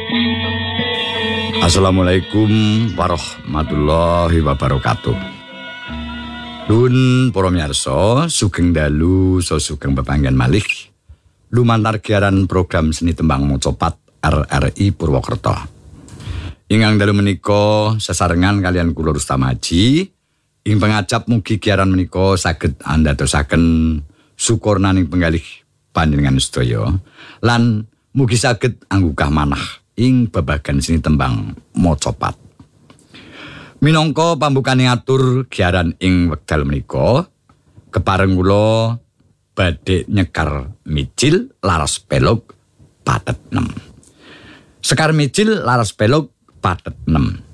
Assalamualaikum warahmatullahi wabarakatuh. Nuwun para miyarsa, sugeng dalu so sugeng pepanggen malih. Lumantar giaran program seni tembang Mocopat RRI Purwokerto. Ingkang dalu menika sesarengan kalian kula Rustam Haji, ing pangajap mugi giaran menika saged andadosaken sukurnaning penggalih panjenengan sedaya lan mugi saged anggukah manah ing babagan seni tembang Mocopat. Minangka pambukaning atur giaran ing wekdal menika, kepareng kula badhe nyekar micil laras pelog pathet 6. Sekar micil laras pelog pathet 6.